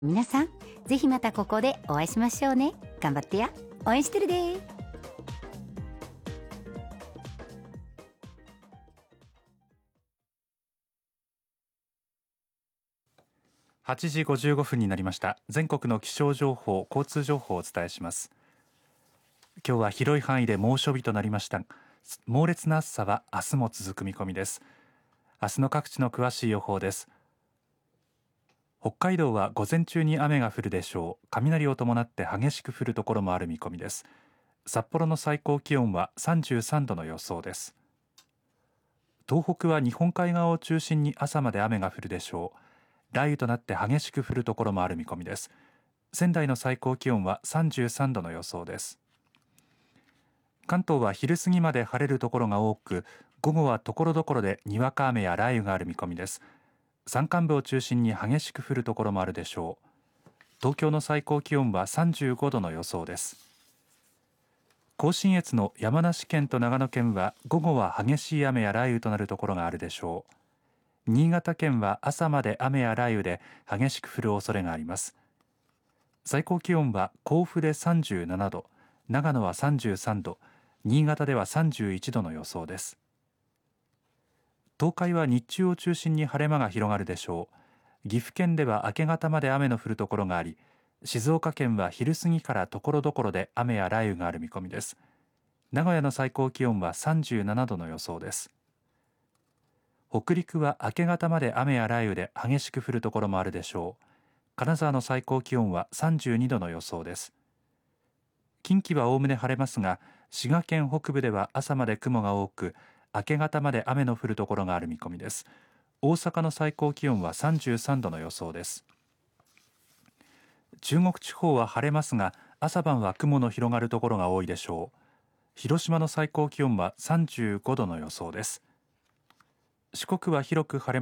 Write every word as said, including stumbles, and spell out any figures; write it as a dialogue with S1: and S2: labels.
S1: 皆さん、ぜひまたここでお会いしましょうね。頑張ってや。応援してるで。
S2: はちじごじゅうごふんになりました。全国の気象情報、交通情報をお伝えします。今日は広い範囲で猛暑日となりました。猛烈な暑さは明日も続く見込みです。明日の各地の詳しい予報です。北海道は午前中に雨が降るでしょう。雷を伴って激しく降るところもある見込みです。札幌の最高気温はさんじゅうさんどの予想です。東北は日本海側を中心に朝まで雨が降るでしょう。雷雨となって激しく降るところもある見込みです。仙台の最高気温はさんじゅうさんどの予想です。関東は昼過ぎまで晴れるところが多く、午後はところどころでにわか雨や雷雨がある見込みです。山間部を中心に激しく降るところもあるでしょう。東京の最高気温はさんじゅうごどの予想です。甲信越の山梨県と長野県は午後は激しい雨や雷雨となるところがあるでしょう。新潟県は朝まで雨や雷雨で激しく降る恐れがあります。最高気温は甲府でさんじゅうななど、長野はさんじゅうさんど、新潟ではさんじゅういちどの予想です。東海は日中を中心に晴れ間が広がるでしょう。岐阜県では明け方まで雨の降るところがあり、静岡県は昼過ぎからところどころで雨や雷雨がある見込みです。名古屋の最高気温はさんじゅうななどの予想です。北陸は明け方まで雨や雷雨で激しく降るところもあるでしょう。金沢の最高気温はさんじゅうにどの予想です。近畿はおおむね晴れますが、滋賀県北部では朝まで雲が多く、明け方まで雨の降るところがある見込みです。大阪の最高気温はさんじゅうさんどの予想です。中国地方は晴れますが、朝晩は雲の広がるところが多いでしょう。広島の最高気温はさんじゅうごどの予想です。四国は広く晴れ